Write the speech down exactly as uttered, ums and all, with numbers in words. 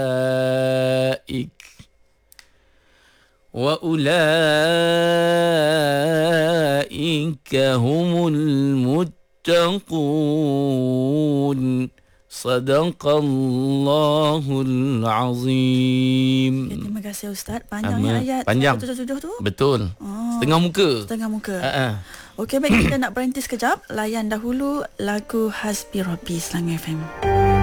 wa ulaika humul muttaqun. Sadaqallahul azim. Ya, terima kasih Ustaz. Panjangnya Amal. ayat Panjang. seratus tujuh tu. Betul. Oh, Setengah muka. setengah muka. Uh-uh. Okey, baik, kita nak berhenti sekejap. Layan dahulu lagu Hasbi Rabbi Slang F M.